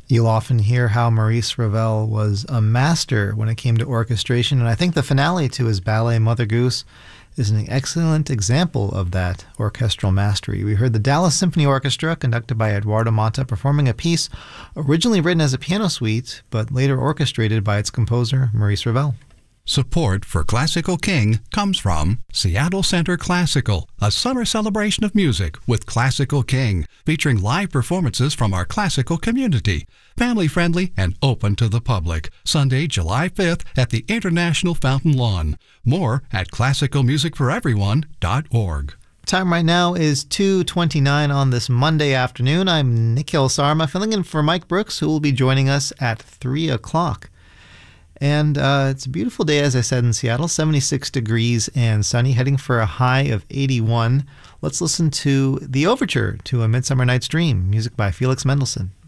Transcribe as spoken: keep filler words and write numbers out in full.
You'll often hear how Maurice Ravel was a master when it came to orchestration, and I think the finale to his ballet Mother Goose is an excellent example of that orchestral mastery. We heard the Dallas Symphony Orchestra, conducted by Eduardo Mata, performing a piece originally written as a piano suite, but later orchestrated by its composer, Maurice Ravel. Support for Classical King comes from Seattle Center Classical, a summer celebration of music with Classical King, featuring live performances from our classical community. Family-friendly and open to the public. Sunday, July fifth at the International Fountain Lawn. More at classical music for everyone dot org. Time right now is two twenty-nine on this Monday afternoon. I'm Nikhil Sarma, filling in for Mike Brooks, who will be joining us at three o'clock. And uh, it's a beautiful day, as I said, in Seattle, seventy-six degrees and sunny, heading for a high of eighty-one. Let's listen to the overture to A Midsummer Night's Dream, music by Felix Mendelssohn.